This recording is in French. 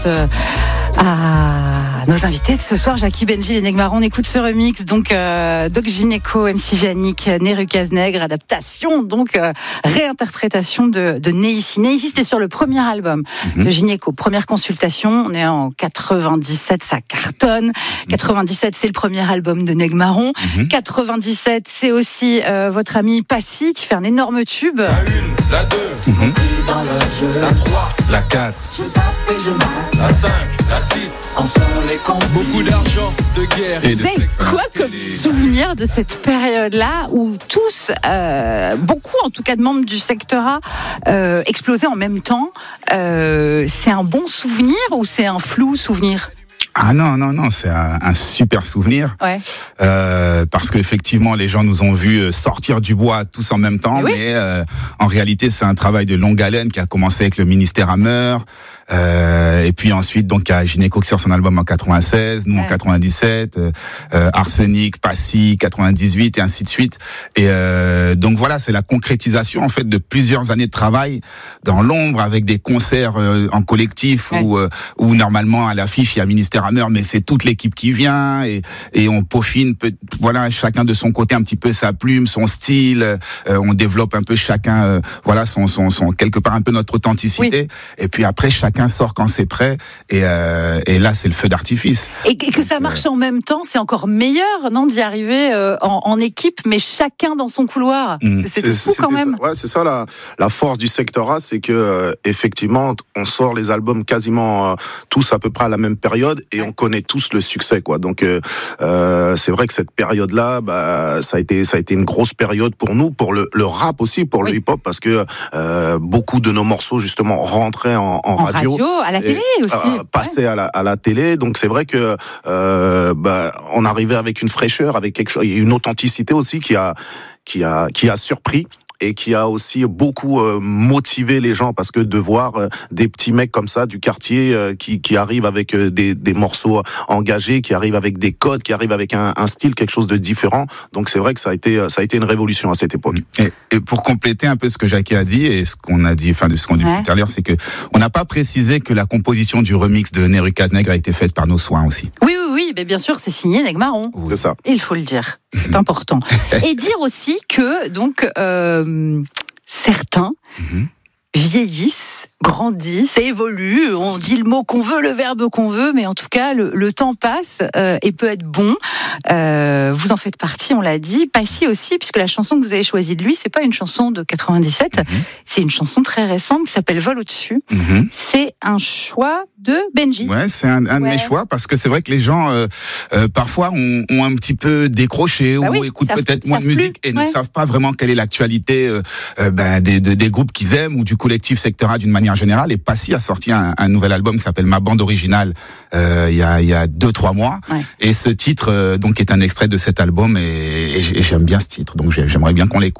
À nos invités de ce soir, Jackie, Benji et Negmaron. On écoute ce remix, donc Doc Gynéco, MC Yannick, Neru Cazenegre, adaptation, donc réinterprétation de Neissi. Neissi, c'était sur le premier album de Gynéco, première consultation. On est en 97, ça cartonne. 97, c'est le premier album de Negmaron. 97, c'est aussi votre ami Passy qui fait un énorme tube. La 1, la 2, la 3, la 4, la 5, la 6, beaucoup d'argent, de guerre. Vous avez quoi comme souvenir de cette période-là où tous, beaucoup en tout cas de membres du secteur A, explosaient en même temps? C'est un bon souvenir ou c'est un flou souvenir? Ah non, c'est un super souvenir. Ouais. Parce qu'effectivement, les gens nous ont vus sortir du bois tous en même temps, mais en réalité, c'est un travail de longue haleine qui a commencé avec le ministère Hammer. Et puis ensuite, donc, il y a Gynéco qui sort son album en 96, nous en 97, Arsenic, Passy, 98 et ainsi de suite. Et donc voilà, c'est la concrétisation en fait de plusieurs années de travail dans l'ombre avec des concerts en collectif où normalement à l'affiche il y a ministère Hammer, mais c'est toute l'équipe qui vient et on peaufine, voilà, chacun de son côté un petit peu sa plume, son style. On développe un peu chacun, voilà, son quelque part un peu notre authenticité. Et puis après chacun sort quand c'est prêt et là c'est le feu d'artifice. Et que ça marche en même temps, c'est encore meilleur, non, d'y arriver en équipe, mais chacun dans son couloir. C'est fou quand même. Ouais, c'est ça la force du secteur A, c'est que effectivement on sort les albums quasiment tous à peu près à la même période et on connaît tous le succès, quoi. Donc c'est vrai que cette période-là, ça a été une grosse période pour nous, pour le rap aussi, pour le hip-hop, parce que beaucoup de nos morceaux justement rentraient en radio, à la télé aussi, passaient à la télé. Donc c'est vrai que on arrivait avec une fraîcheur, avec quelque chose, une authenticité aussi qui a surpris. Et qui a aussi beaucoup motivé les gens, parce que de voir des petits mecs comme ça du quartier qui arrivent avec des morceaux engagés, qui arrivent avec des codes, qui arrivent avec un style, quelque chose de différent. Donc c'est vrai que ça a été une révolution à cette époque. Et pour compléter un peu ce que Jackie a dit et ce qu'on a dit, enfin de ce qu'on dit tout à l'heure, c'est que on n'a pas précisé que la composition du remix de Neru Cazenegre a été faite par nos soins aussi. Oui, mais bien sûr, c'est signé Negmaron. C'est ça. Il faut le dire, c'est important. Et dire aussi que donc certains vieillissent, grandissent, évoluent. On dit le mot qu'on veut, le verbe qu'on veut, mais en tout cas, le temps passe et peut être bon. Vous en faites partie, on l'a dit. Passy aussi, puisque la chanson que vous avez choisie de lui, c'est pas une chanson de 97, c'est une chanson très récente qui s'appelle Vol au-dessus. C'est un choix de Benji. Ouais, c'est un de mes choix, parce que c'est vrai que les gens parfois ont un petit peu décroché ou écoutent peut-être moins de musique et ne savent pas vraiment quelle est l'actualité des groupes qu'ils aiment ou du collectif Secteur A d'une manière générale. Et Passy a sorti un nouvel album qui s'appelle Ma bande originale il y a 2-3 mois. Et ce titre donc est un extrait de cet album et j'aime bien ce titre, donc j'aimerais bien qu'on l'écoute.